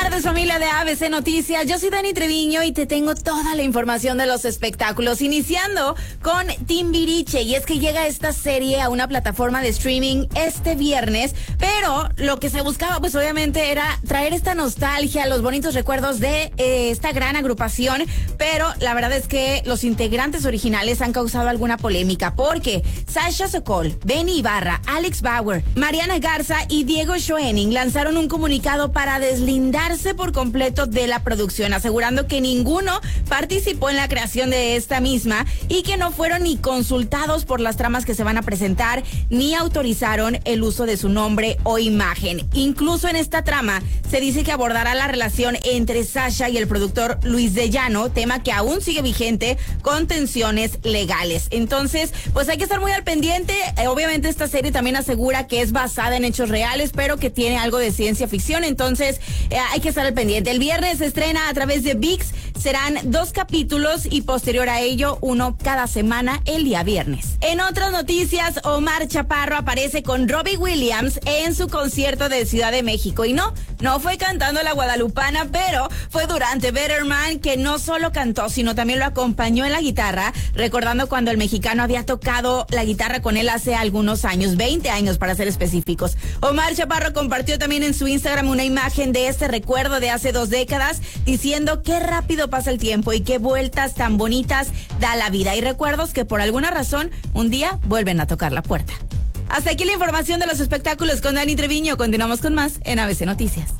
tardes, familia de ABC Noticias. Yo soy Dani Treviño y te tengo toda la información de los espectáculos, iniciando con Timbiriche. Y es que llega esta serie a una plataforma de streaming este viernes, pero lo que se buscaba, pues obviamente, era traer esta nostalgia, los bonitos recuerdos de esta gran agrupación, pero la verdad es que los integrantes originales han causado alguna polémica, porque Sasha Sokol, Benny Ibarra, Alex Bauer, Mariana Garza y Diego Schoening lanzaron un comunicado para deslindarse por completo de la producción, asegurando que ninguno participó en la creación de esta misma y que no fueron ni consultados por las tramas que se van a presentar, ni autorizaron el uso de su nombre o imagen. Incluso en esta trama se dice que abordará la relación entre Sasha y el productor Luis de Llano, tema que aún sigue vigente con tensiones legales. Entonces, pues hay que estar muy al pendiente. Obviamente esta serie también asegura que es basada en hechos reales, pero que tiene algo de ciencia ficción, entonces hay que estar al pendiente. El viernes se estrena a través de ViX, serán 2 capítulos y posterior a ello uno cada semana el día viernes. En otras noticias, Omar Chaparro aparece con Robbie Williams en su concierto de Ciudad de México, y no fue cantando la guadalupana, pero fue durante Better Man, que no solo cantó, sino también lo acompañó en la guitarra, recordando cuando el mexicano había tocado la guitarra con él hace algunos años, 20 años para ser específicos. Omar Chaparro compartió también en su Instagram una imagen de este recuerdo de hace 2 décadas, diciendo qué rápido pasa el tiempo y qué vueltas tan bonitas da la vida. Hay recuerdos que por alguna razón un día vuelven a tocar la puerta. Hasta aquí la información de los espectáculos con Dani Treviño. Continuamos con más en ABC Noticias.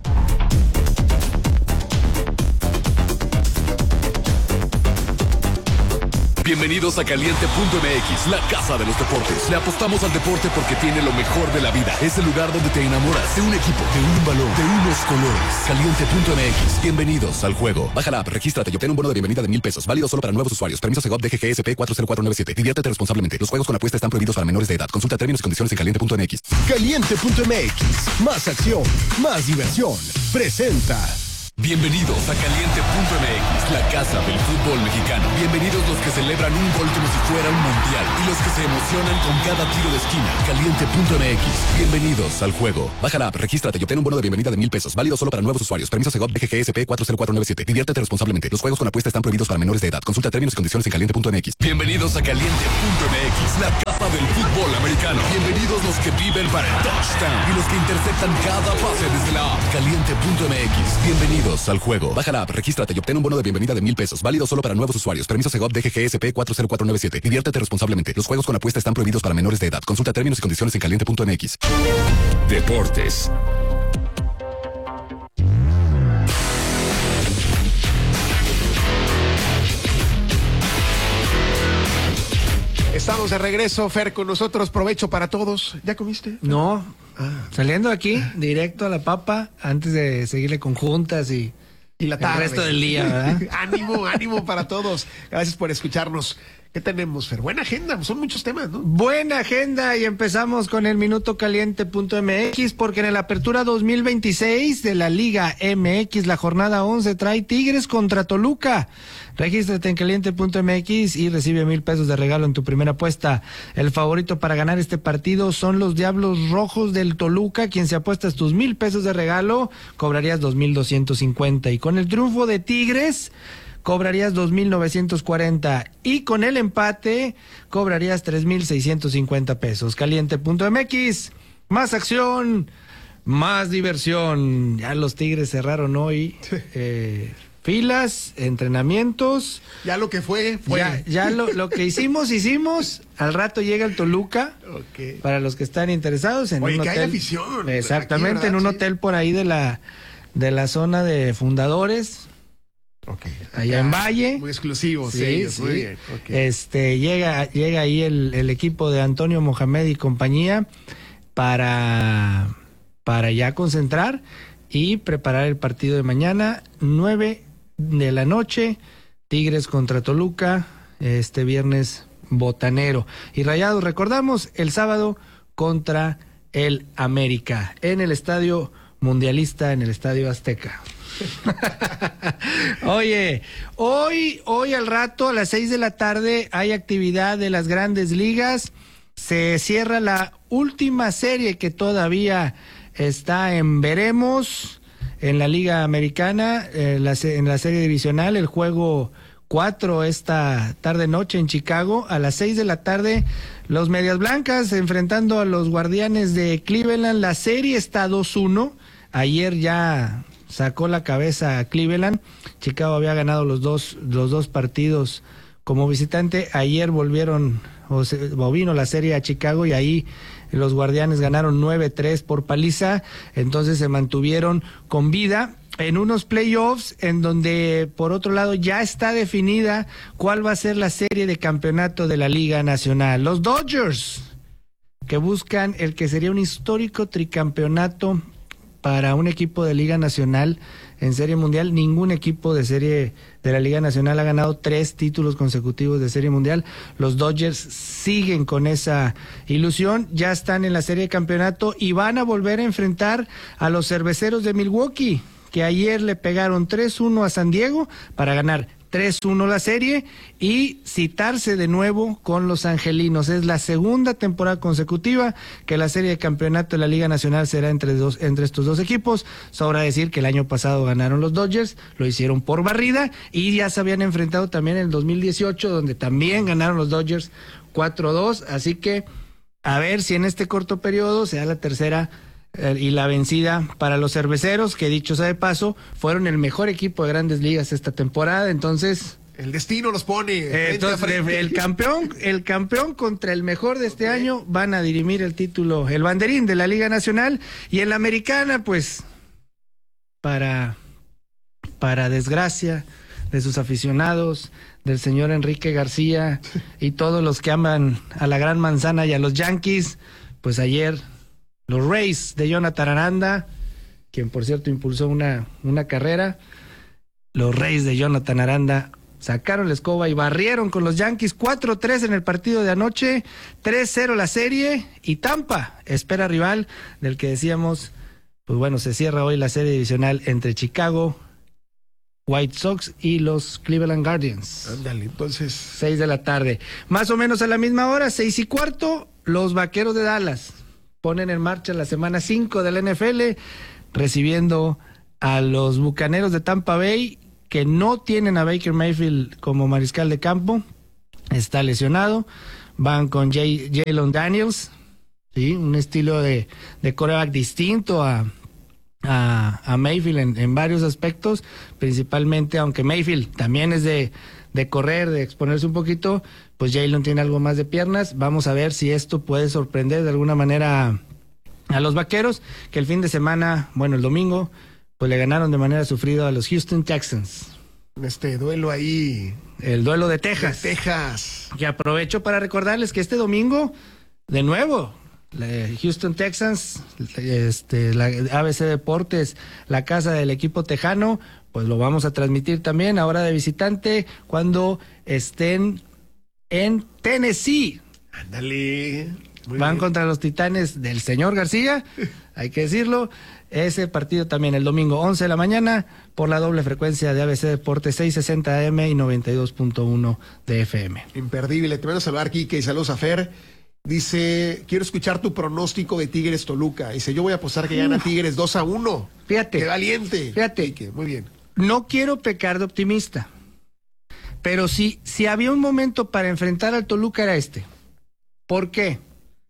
Bienvenidos a Caliente.mx, la casa de los deportes. Le apostamos al deporte porque tiene lo mejor de la vida. Es el lugar donde te enamoras de un equipo, de un balón, de unos colores. Caliente.mx, bienvenidos al juego. Baja la app, regístrate y obtén un bono de bienvenida de $1,000. Válido solo para nuevos usuarios. Permiso Segov DGGSP 40497. Diviértete responsablemente. Los juegos con apuesta están prohibidos para menores de edad. Consulta términos y condiciones en Caliente.mx. Caliente.mx, más acción, más diversión. Presenta. Bienvenidos a Caliente.mx, la casa del fútbol mexicano. Bienvenidos los que celebran un gol como si fuera un mundial y los que se emocionan con cada tiro de esquina. Caliente.mx, bienvenidos al juego. Baja la app, regístrate y obtén un bono de bienvenida de $1,000. Válido solo para nuevos usuarios. Permiso Segov DGGSP 40497. Diviértete responsablemente. Los juegos con apuesta están prohibidos para menores de edad. Consulta términos y condiciones en Caliente.mx. Bienvenidos a Caliente.mx, la casa del fútbol americano. Bienvenidos los que viven para el touchdown y los que interceptan cada pase desde la app. Caliente.mx, bienvenidos al juego. Baja la app, regístrate y obtén un bono de bienvenida de $1,000. Válido solo para nuevos usuarios. Permiso Segov DGGSP 40497. Diviértete responsablemente. Los juegos con apuesta están prohibidos para menores de edad. Consulta términos y condiciones en Caliente.mx. Deportes. Estamos de regreso, Fer, con nosotros. Provecho para todos. ¿Ya comiste? No, saliendo aquí, directo a la papa, antes de seguirle con juntas y la tarde. El resto del día, ¿verdad? Ánimo para todos. Gracias por escucharnos. ¿Qué tenemos, Fer? Buena agenda, son muchos temas, ¿no? Buena agenda, y empezamos con el Minuto Caliente.mx, porque en la apertura 2026 de la Liga MX, la jornada 11 trae Tigres contra Toluca. Regístrate en Caliente.mx y recibe $1,000 de regalo en tu primera apuesta. El favorito para ganar este partido son los Diablos Rojos del Toluca. Quien se apuestas tus $1,000 de regalo, cobrarías 2,250. Y con el triunfo de Tigres, cobrarías 2,940, y con el empate cobrarías 3,650 pesos. Caliente.mx, más acción, más diversión. Ya los Tigres cerraron hoy filas, entrenamientos. Ya lo que fue. Ya lo que hicimos. Al rato llega el Toluca. Okay. Para los que están interesados en un hotel. Hay afición. Exactamente, aquí, en un hotel por ahí de la zona de Fundadores. Okay. Allá en Valle. Muy exclusivo, sí. Muy bien. Okay. Llega ahí el equipo de Antonio Mohamed y compañía para ya concentrar y preparar el partido de mañana, 9 de la noche, Tigres contra Toluca, este viernes botanero. Y Rayados, recordamos, el sábado contra el América, en el Estadio Mundialista, en el Estadio Azteca. Oye, hoy al rato a las 6 de la tarde hay actividad de las Grandes Ligas. Se cierra la última serie que todavía está en veremos. en la Liga Americana, en la serie divisional, el juego 4 esta tarde-noche en Chicago. A las 6 de la tarde, los Medias Blancas enfrentando a los Guardianes de Cleveland. La serie está 2-1. Ayer ya sacó la cabeza a Cleveland. Chicago había ganado los dos partidos como visitante. Ayer vino la serie a Chicago y ahí los Guardianes ganaron 9-3 por paliza. Entonces se mantuvieron con vida en unos playoffs en donde, por otro lado, ya está definida cuál va a ser la serie de campeonato de la Liga Nacional. Los Dodgers, que buscan el que sería un histórico tricampeonato para un equipo de Liga Nacional en Serie Mundial. Ningún equipo de serie de la Liga Nacional ha ganado 3 títulos consecutivos de Serie Mundial. Los Dodgers siguen con esa ilusión, ya están en la serie de campeonato y van a volver a enfrentar a los Cerveceros de Milwaukee, que ayer le pegaron 3-1 a San Diego para ganar 3-1 la serie y citarse de nuevo con los Angelinos. Es la segunda temporada consecutiva que la serie de campeonato de la Liga Nacional será entre estos dos equipos. Sobra decir que el año pasado ganaron los Dodgers, lo hicieron por barrida y ya se habían enfrentado también en el 2018, donde también ganaron los Dodgers 4-2. Así que a ver si en este corto periodo se da la tercera y la vencida para los Cerveceros, que dicho sea de paso, fueron el mejor equipo de Grandes Ligas esta temporada. Entonces el destino los pone entonces el campeón contra el mejor de este año van a dirimir el título, el banderín de la Liga Nacional. Y en la Americana, pues para desgracia de sus aficionados, del señor Enrique García y todos los que aman a la Gran Manzana y a los Yankees, pues ayer los Rays de Jonathan Aranda, quien por cierto impulsó una carrera, los Rays de Jonathan Aranda sacaron la escoba y barrieron con los Yankees 4-3 en el partido de anoche, 3-0 la serie, y Tampa espera rival del que decíamos, pues bueno, se cierra hoy la serie divisional entre Chicago White Sox y los Cleveland Guardians. Ándale, entonces 6 de la tarde. Más o menos a la misma hora, 6:15, los Vaqueros de Dallas ponen en marcha la semana 5 de la NFL, recibiendo a los Bucaneros de Tampa Bay, que no tienen a Baker Mayfield como mariscal de campo, está lesionado. Van con Jalen Daniels, ¿sí? Un estilo de quarterback distinto a Mayfield en varios aspectos, principalmente, aunque Mayfield también es de correr, de exponerse un poquito, pues Jalen tiene algo más de piernas. Vamos a ver si esto puede sorprender de alguna manera a los Vaqueros, que el fin de semana, bueno, el domingo, pues le ganaron de manera sufrida a los Houston Texans. Este duelo ahí. El duelo de Texas. Que aprovecho para recordarles que este domingo, de nuevo, Houston Texans, la ABC Deportes, la casa del equipo tejano, pues lo vamos a transmitir también ahora de visitante cuando estén en Tennessee. Ándale. Van contra los Titanes del señor García, hay que decirlo. Ese partido también el domingo 11 de la mañana por la doble frecuencia de ABC Deportes 660 AM y 92.1 de FM. Imperdible. Te van a saludar, Quique, y saludos a Fer. Dice, quiero escuchar tu pronóstico de Tigres Toluca. Dice, yo voy a apostar que gana Tigres 2-1. Fíjate. Qué valiente. Fíjate. Quique, muy bien. No quiero pecar de optimista, pero si había un momento para enfrentar al Toluca era este. ¿Por qué?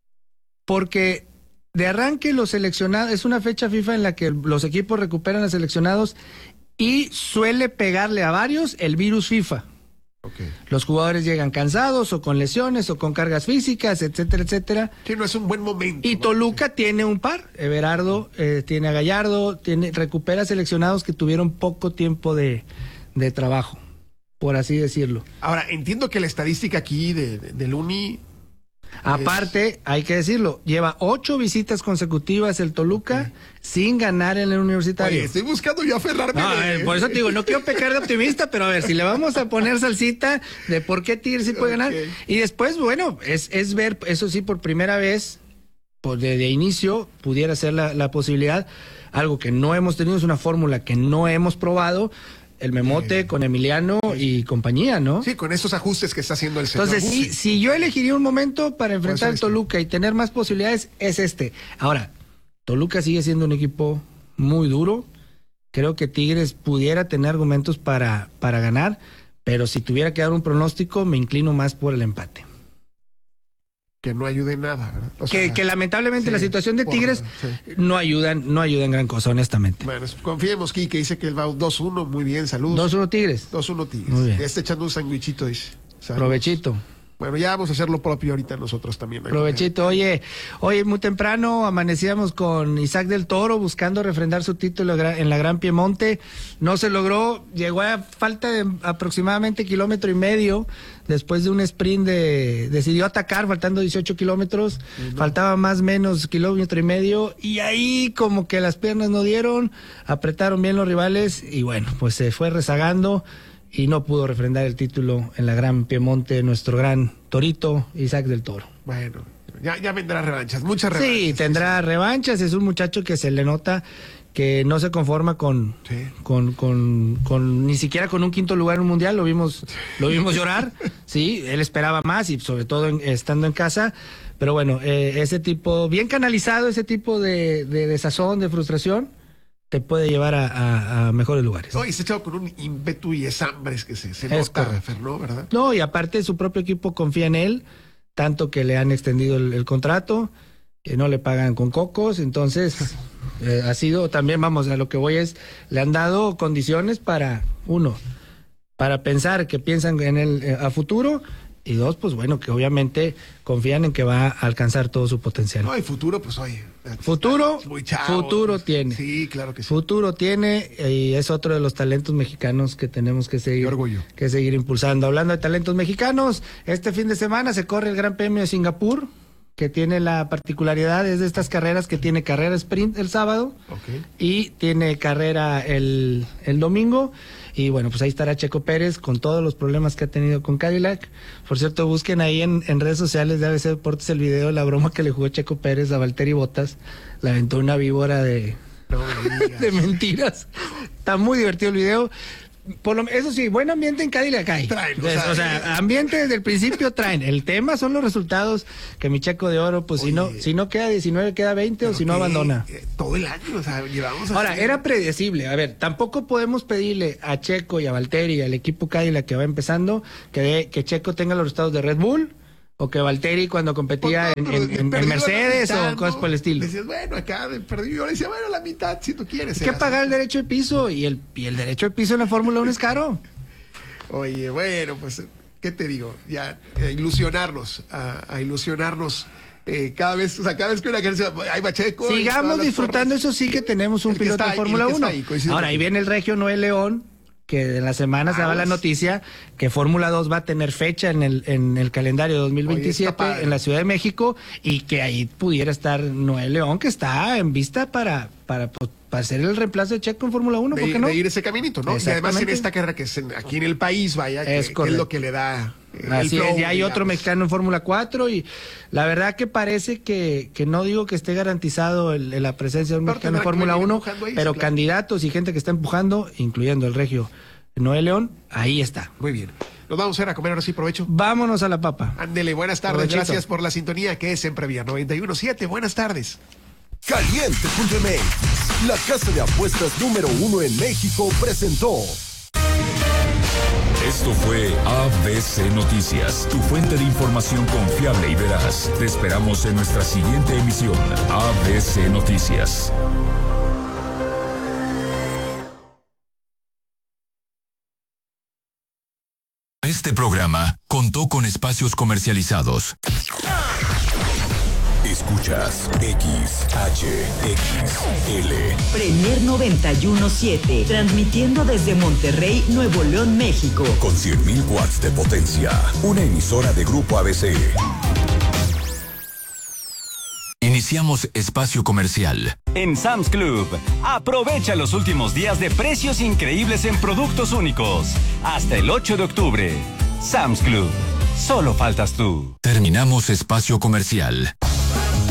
Porque de arranque los seleccionados, es una fecha FIFA en la que los equipos recuperan a seleccionados y suele pegarle a varios el virus FIFA. Okay. Los jugadores llegan cansados o con lesiones o con cargas físicas, etcétera, etcétera. Sí, no es un buen momento. Y Toluca tiene un par. Everardo tiene a Gallardo, recupera seleccionados que tuvieron poco tiempo de trabajo, por así decirlo. Ahora, entiendo que la estadística aquí del Uni... Aparte, hay que decirlo, lleva 8 visitas consecutivas el Toluca sin ganar en el Universitario. Oye, estoy buscando yo aferrarme. Por eso te digo, no quiero pecar de optimista, pero a ver, si le vamos a poner salsita de por qué Tigres sí puede ganar. Y después, bueno, es ver, eso sí, por primera vez, pues de inicio, pudiera ser la posibilidad, algo que no hemos tenido, es una fórmula que no hemos probado, el Memote con Emiliano y compañía, ¿no? Sí, con esos ajustes que está haciendo el señor. Entonces, si yo elegiría un momento para enfrentar al Toluca y tener más posibilidades, es este. Ahora, Toluca sigue siendo un equipo muy duro, Creo que Tigres pudiera tener argumentos para ganar, pero si tuviera que dar un pronóstico, me inclino más por el empate. Que no ayude en nada, ¿verdad? O sea, que lamentablemente sí, la situación de Tigres sí. no ayuda en gran cosa, honestamente. Bueno, confiemos, Quique, dice que él va 2-1, muy bien, saludos. 2-1 Tigres. 2-1 Tigres. Muy bien. Ya está echando un sandwichito, dice. Saludos. Provechito. Bueno, ya vamos a hacer lo propio ahorita nosotros también. Provechito. Oye, muy temprano amanecíamos con Isaac del Toro buscando refrendar su título en la Gran Piemonte. No se logró, llegó a falta de aproximadamente 1,5 kilómetros. Después de un sprint decidió atacar faltando 18 kilómetros. Faltaba más o menos 1,5 kilómetros. Y ahí como que las piernas no dieron, apretaron bien los rivales y bueno, pues se fue rezagando. Y no pudo refrendar el título en la Gran Piemonte, nuestro gran torito, Isaac del Toro. Bueno, ya vendrá revanchas, muchas revanchas. Sí, tendrá revanchas, es un muchacho que se le nota que no se conforma con ni siquiera con un 5º lugar en un mundial, lo vimos llorar, sí, él esperaba más y sobre todo estando en casa, pero bueno, ese tipo, bien canalizado, ese tipo de desazón, de frustración, te puede llevar a mechores lugares. No, y se echado con un ímpetu y esambres que se nota, Fernó, ¿verdad? No, y aparte su propio equipo confía en él, tanto que le han extendido el contrato, que no le pagan con cocos, entonces ha sido también, vamos, a lo que voy es, le han dado condiciones para pensar que piensan en él a futuro, y 2, pues bueno, que obviamente confían en que va a alcanzar todo su potencial. No, y futuro, pues oye. Futuro pues, tiene. Sí, claro que sí. Futuro tiene y es otro de los talentos mexicanos que tenemos que seguir impulsando. Hablando de talentos mexicanos, este fin de semana se corre el Gran Premio de Singapur, que tiene la particularidad, es de estas carreras que tiene carrera sprint el sábado y tiene carrera el domingo. Y bueno, pues ahí estará Checo Pérez con todos los problemas que ha tenido con Cadillac. Por cierto, busquen ahí en redes sociales de ABC Deportes el video de la broma que le jugó Checo Pérez a Valtteri Bottas. Le aventó una víbora de mentiras. Está muy divertido el video. Eso sí, buen ambiente en Cadillac hay. Traen, o sea, ambiente desde el principio traen. El tema son los resultados que mi Checo de Oro, pues si no queda 19, queda 20 o si no abandona. Todo el año, o sea, llevamos Ahora, era predecible. A ver, tampoco podemos pedirle a Checo y a Valtteri, al equipo Cadillac que va empezando, que Checo tenga los resultados de Red Bull, o que Valtteri cuando competía en Mercedes mitad, o cosas por el estilo. Decías, bueno, acá perdí. Yo le decía, bueno, la mitad, si tú quieres. Hay que pagar el derecho de piso y el derecho de piso en la Fórmula 1 es caro. Oye, bueno, pues, ¿qué te digo? Ya, ilusionarnos, a ilusionarnos. Cada vez que una canción, ahí va Checo. Sigamos disfrutando, eso sí que tenemos un piloto de Fórmula 1. Ahora, ahí viene el regio Noel León, que en la semana se daba la noticia que Fórmula 2 va a tener fecha en el calendario 2027 en la Ciudad de México y que ahí pudiera estar Noel León, que está en vista para hacer el reemplazo de Checo en Fórmula 1, ¿por qué no? De ir ese caminito, ¿no? Y además en esta carrera que es aquí en el país, vaya, que es lo que le da así es, ya hay otro mexicano en Fórmula 4 y la verdad que parece que no digo que esté garantizado la presencia de un mexicano en Fórmula 1, pero candidatos y gente que está empujando, incluyendo el regio Noel León, ahí está. Muy bien. Nos vamos a ir a comer ahora sí, provecho. Vámonos a la papa. Ándele, buenas tardes, provechito. Gracias por la sintonía que es siempre vía 91.7, buenas tardes. Caliente.mx, la casa de apuestas número 1 en México, presentó. Esto fue ABC Noticias, tu fuente de información confiable y veraz. Te esperamos en nuestra siguiente emisión, ABC Noticias. Este programa contó con espacios comercializados. Escuchas XHXL. Premier 91.7, transmitiendo desde Monterrey, Nuevo León, México. Con 100,000 watts de potencia. Una emisora de Grupo ABC. Iniciamos espacio comercial. En Sam's Club, aprovecha los últimos días de precios increíbles en productos únicos. Hasta el 8 de octubre. Sam's Club. Solo faltas tú. Terminamos espacio comercial.